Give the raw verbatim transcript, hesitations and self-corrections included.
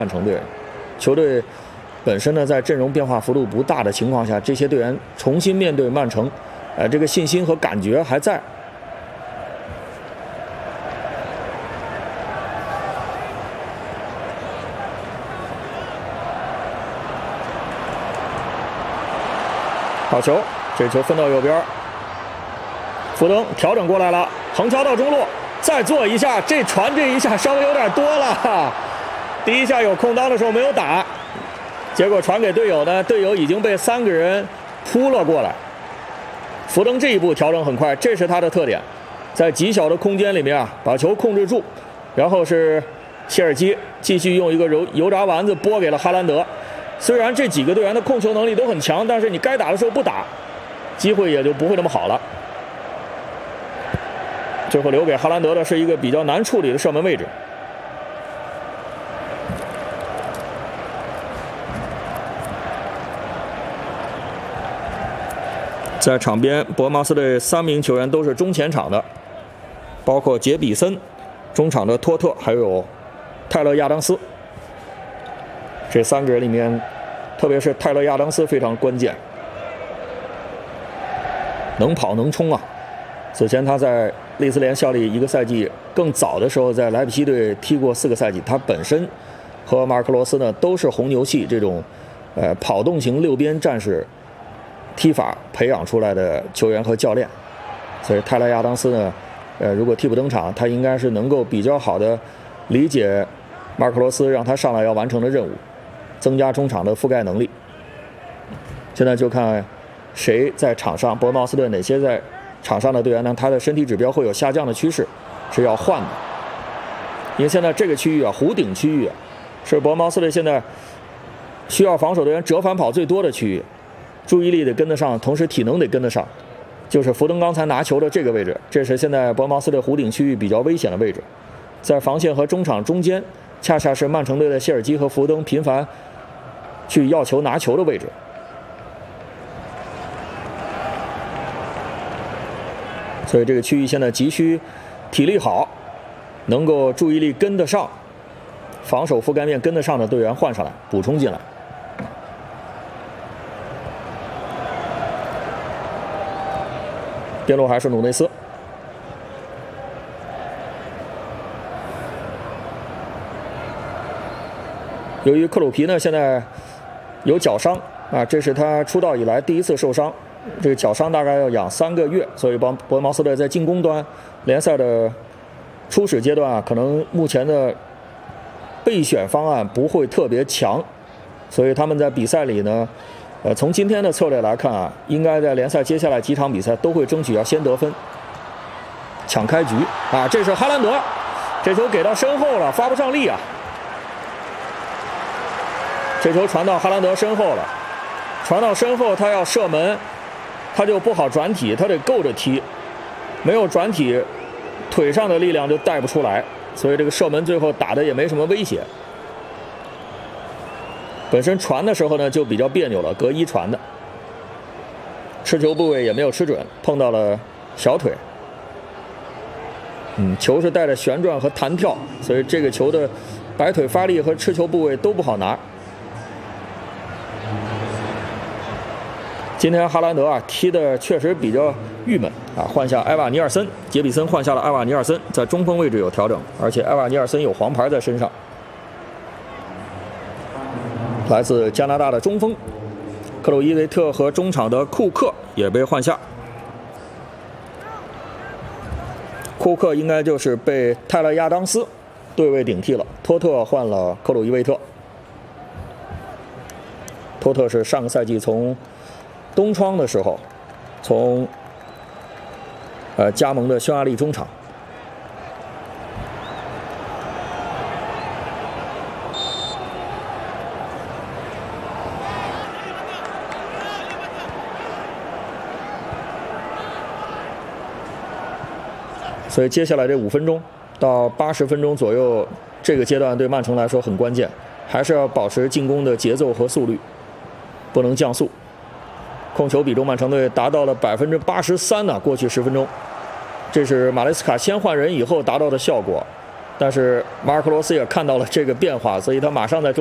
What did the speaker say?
曼城队，球队本身呢在阵容变化幅度不大的情况下，这些队员重新面对曼城，呃，这个信心和感觉还在。好球，这球分到右边，福登调整过来了，横敲到中路，再做一下，这传这一下稍微有点多了。第一下有空当的时候没有打，结果传给队友呢，队友已经被三个人扑了过来。福登这一步调整很快，这是他的特点，在极小的空间里面啊，把球控制住，然后是切尔基继续用一个油油炸丸子拨给了哈兰德。虽然这几个队员的控球能力都很强，但是你该打的时候不打，机会也就不会那么好了。最后留给哈兰德的是一个比较难处理的射门位置。在场边，伯恩茅斯队三名球员都是中前场的，包括杰比森，中场的托特，还有泰勒·亚当斯。这三个人里面，特别是泰勒·亚当斯非常关键，能跑能冲啊！此前他在利兹联效力一个赛季，更早的时候在莱比锡队踢过四个赛季。他本身和马尔克罗斯呢都是红牛系这种呃跑动型六边战士踢法培养出来的球员和教练，所以泰勒·亚当斯呢，呃如果替补登场，他应该是能够比较好的理解马尔克罗斯让他上来要完成的任务。增加中场的覆盖能力。现在就看谁在场上，伯恩茅斯队哪些在场上的队员呢？他的身体指标会有下降的趋势，是要换的。因为现在这个区域啊，弧顶区域啊，是伯恩茅斯队现在需要防守队员折返跑最多的区域，注意力得跟得上，同时体能得跟得上。就是福登刚才拿球的这个位置，这是现在伯恩茅斯队弧顶区域比较危险的位置，在防线和中场中间，恰恰是曼城队的谢尔基和福登频繁去要球拿球的位置。所以这个区域现在急需体力好，能够注意力跟得上，防守覆盖面跟得上的队员换上来，补充进来。边路还是努内斯。由于克鲁皮呢现在有脚伤啊，这是他出道以来第一次受伤，这个脚伤大概要养三个月，所以伯伯恩茅斯队在进攻端联赛的初始阶段啊，可能目前的备选方案不会特别强，所以他们在比赛里呢，呃，从今天的策略来看啊，应该在联赛接下来几场比赛都会争取要先得分，抢开局啊。这是哈兰德，这球给到身后了，发不上力啊。这球传到哈兰德身后了，传到身后他要射门，他就不好转体，他得够着踢，没有转体，腿上的力量就带不出来，所以这个射门最后打的也没什么威胁。本身传的时候呢就比较别扭了，隔一传的，持球部位也没有吃准，碰到了小腿。嗯，球是带着旋转和弹跳，所以这个球的摆腿发力和持球部位都不好拿。今天哈兰德啊踢的确实比较郁闷啊，换下埃瓦尼尔森，杰比森换下了埃瓦尼尔森，在中锋位置有调整，而且埃瓦尼尔森有黄牌在身上。来自加拿大的中锋克鲁伊维特和中场的库克也被换下，库克应该就是被泰勒亚当斯对位顶替了，托特换了克鲁伊维特。托特是上个赛季从冬窗的时候，从呃加盟的匈牙利中场。所以接下来这五分钟到八十分钟左右，这个阶段对曼城来说很关键，还是要保持进攻的节奏和速率，不能降速。控球比重曼城队达到了百分之八十三呢，过去十分钟，这是马雷斯卡先换人以后达到的效果。 但是马尔科罗斯也看到了这个变化，所以他马上在中